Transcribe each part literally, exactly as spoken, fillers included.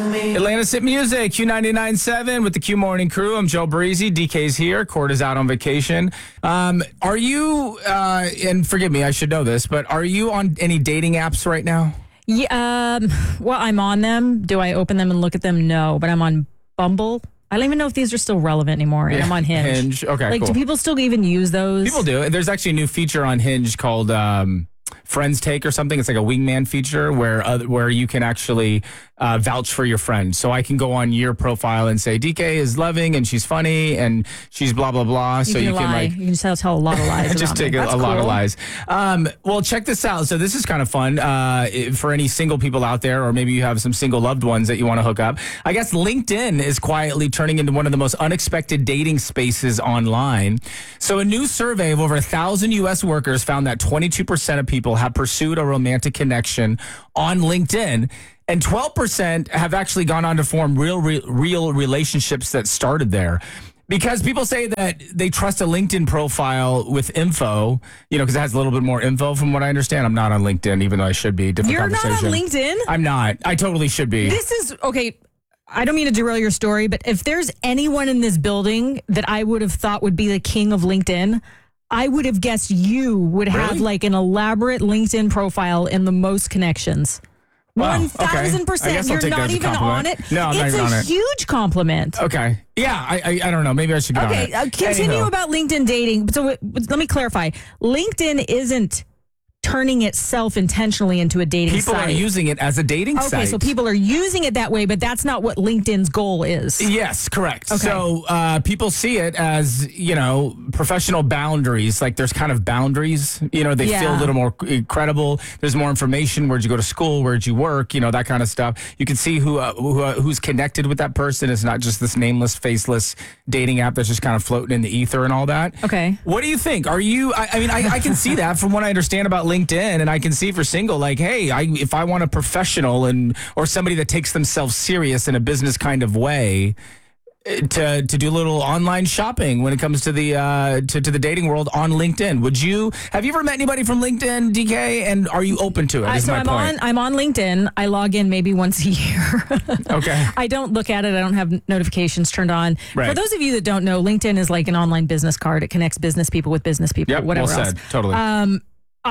Atlantis Hit Music, Q ninety-nine point seven with the Q Morning Crew. I'm Joe Breezy. D K's here. Court is out on vacation. Um, are you, uh, and forgive me, I should know this, but are you on any dating apps right now? Yeah, um, well, I'm on them. Do I open them and look at them? No, but I'm on Bumble. I don't even know if these are still relevant anymore. And Yeah, I'm on Hinge. Hinge. Okay, Like, cool. do people still even use those? People do. There's actually a new feature on Hinge called um, Friends Take or something. It's like a wingman feature where uh, where you can actually uh, vouch for your friend. So I can go on your profile and say D K is loving and she's funny and she's blah blah blah. You so can you lie. can like you can just tell a lot of lies. just around take me. a, That's a lot of cool. lies. Um, well, check this out. So this is kind of fun uh, for any single people out there, or maybe you have some single loved ones that you want to hook up. I guess LinkedIn is quietly turning into one of the most unexpected dating spaces online. So a new survey of over a thousand U S workers found that twenty-two percent of people have pursued a romantic connection on LinkedIn. And twelve percent have actually gone on to form real, real, real relationships that started there. Because people say that they trust a LinkedIn profile with info, you know, because it has a little bit more info from what I understand. I'm not on LinkedIn, even though I should be. Different You're not on conversation. LinkedIn? I'm not. I totally should be. This is, okay, I don't mean to derail your story, but if there's anyone in this building that I would have thought would be the king of LinkedIn, I would have guessed you would have Really? like an elaborate LinkedIn profile and the most connections. Wow, One okay. thousand I percent. guess I'll You're take that not as a even on compliment. it. No, I'm not it's even a on it. huge compliment. Okay. Yeah, I, I I don't know. Maybe I should get on Okay, it. uh, continue Anywho. about LinkedIn dating. So w- let me clarify. LinkedIn isn't turning itself intentionally into a dating People site. are using it as a dating okay, site. so people are using it that way, but that's not what LinkedIn's goal is. Yes, correct. Okay. So uh, people see it as, you know, professional boundaries. Like there's kind of boundaries, you know, they Yeah. feel a little more credible. There's more information. Where'd you go to school? Where'd you work? You know, that kind of stuff. You can see who, uh, who uh, who's connected with that person. It's not just this nameless, faceless dating app that's just kind of floating in the ether and all that. Okay. What do you think? Are you, I, I mean, I, I can see that from what I understand about LinkedIn, and I can see for single, like, hey, I, if I want a professional and or somebody that takes themselves serious in a business kind of way, eh, to to do a little online shopping when it comes to the uh, to to the dating world on LinkedIn. Would you have you ever met anybody from LinkedIn, D K? And are you open to it? Uh, Is so my I'm point. on I'm on LinkedIn. I log in maybe once a year. Okay. I don't look at it. I don't have notifications turned on. Right. For those of you that don't know, LinkedIn is like an online business card. It connects business people with business people, Yep. whatever well else. said. Totally. Um,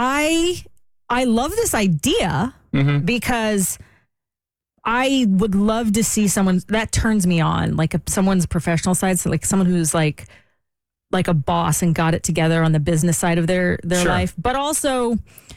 I I love this idea Mhm. because I would love to see someone that turns me on, like a, someone's professional side, so like someone who's like like a boss and got it together on the business side of their their Sure. life, but also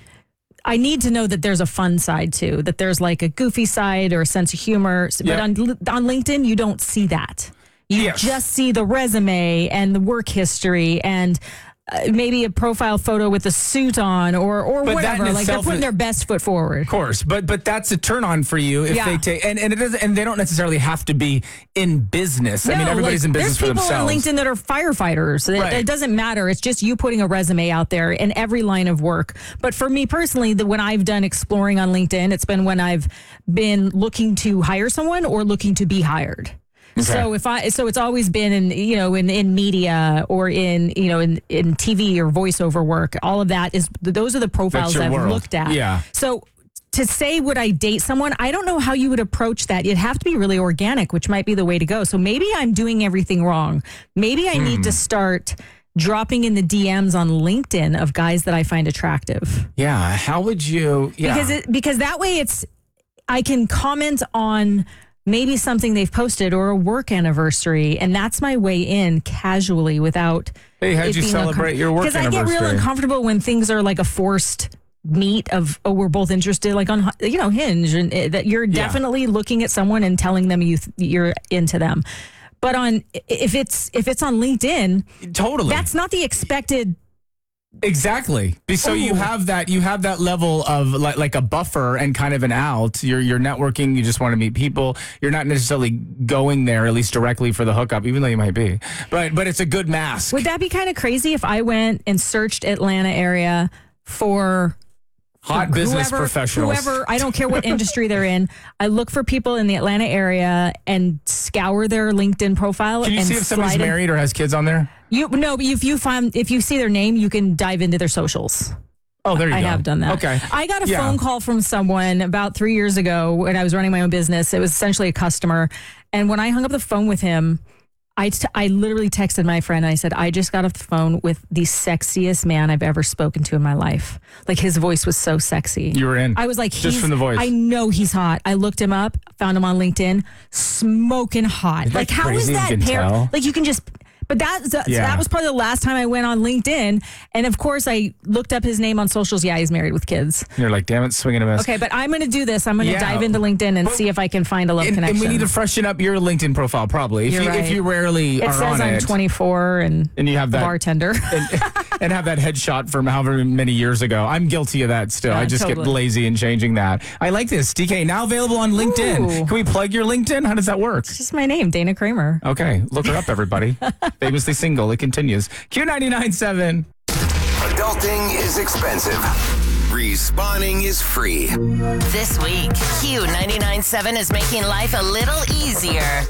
I need to know that there's a fun side too, that there's like a goofy side or a sense of humor. Yep. But on on LinkedIn, you don't see that. You Yes. just see the resume and the work history and uh, maybe a profile photo with a suit on or or But that whatever. in Like they're itself putting is- their best foot forward. Of course, but but that's a turn on for you if Yeah. they take and, and it doesn't and they don't necessarily have to be in business. I mean, No, everybody's like, in business for there's people themselves. on LinkedIn that are firefighters. It, Right. it doesn't matter. It's just you putting a resume out there in every line of work. But for me personally, the, when I've done exploring on LinkedIn, it's been when I've been looking to hire someone or looking to be hired. So if I so it's always been in you know in, in media or in you know in, in T V or voiceover work. All of that is those are the profiles your I've world. looked at. Yeah. So to say would I date someone, I don't know how you would approach that. You'd have to be really organic, which might be the way to go. So maybe I'm doing everything wrong. Maybe I need to start dropping in the D Ms on LinkedIn of guys that I find attractive. Yeah. How would you? Yeah. Because it because that way it's I can comment on maybe something they've posted or a work anniversary, and that's my way in casually without. Hey, how'd it you being celebrate your work Because I get real anniversary? uncomfortable when things are like a forced meet of oh we're both interested, like on you know Hinge, and uh, that you're Yeah. definitely looking at someone and telling them you th- you're into them. But on if it's if it's on LinkedIn, Totally. that's not the expected. Exactly. So you Ooh. have that you have that level of like, like a buffer and kind of an out. You're you're networking, you just want to meet people. You're not necessarily going there at least directly for the hookup, even though you might be. But but it's a good mask. Would that be kind of crazy if I went and searched Atlanta area for Hot business whoever, professionals. Whoever, I don't care what industry they're in. I look for people in the Atlanta area and scour their LinkedIn profile. Can you and see if somebody's slide in- married or has kids on there? You no, but if you find if you see their name, you can dive into their socials. Oh, there you I go. have done that. Okay. I got a Yeah. phone call from someone about three years ago when I was running my own business. It was essentially a customer. And when I hung up the phone with him, I, t- I literally texted my friend and I said, I just got off the phone with the sexiest man I've ever spoken to in my life. Like his voice was so sexy. You were in. I was like, Just he's, from the voice. I know he's hot. I looked him up, found him on LinkedIn, smoking hot. Isn't that Like how is crazy? You that can pair? tell. Like you can just, but that, so Yeah. that was probably the last time I went on LinkedIn. And of course I looked up his name on socials. Yeah, he's married with kids. You're like, damn it, swinging a miss. Okay, but I'm going to do this. I'm going to Yeah. dive into LinkedIn and But- see if I can find a love And, and connection. we need to freshen up your LinkedIn profile, probably. If You're you, right. if you rarely it are says on I'm it. twenty-four and, And you have a that- bartender. and, and have that headshot from however many years ago. I'm guilty of that still. Yeah, I just get totally. lazy in changing that. I like this. D K, now available on LinkedIn. Ooh. Can we plug your LinkedIn? How does that work? It's just my name, Dana Kramer. Okay, look her up, everybody. Famously single. It continues. Q ninety-nine point seven. Adulting is expensive. Respawning is free. This week, Q ninety-nine point seven is making life a little easier.